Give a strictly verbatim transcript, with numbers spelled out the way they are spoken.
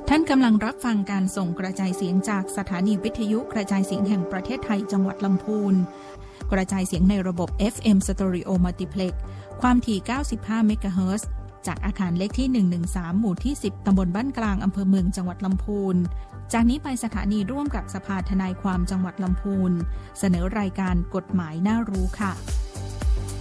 ท่านกำลังรับฟังการส่งกระจายเสียงจากสถานีวิทยุกระจายเสียงแห่งประเทศไทยจังหวัดลำพูนกระจายเสียงในระบบ เอฟ เอ็ม Stereo Multiplex ความถี่ เก้าสิบห้า เมกะเฮิรตซ์ จากอาคารเลขที่ หนึ่งหนึ่งสาม หมู่ที่ สิบ ตำบลบ้านกลางอำเภอเมืองจังหวัดลำพูนจากนี้ไปสถานีร่วมกับสภาทนายความจังหวัดลำพูนเสนอรายการกฎหมายน่ารู้ค่ะ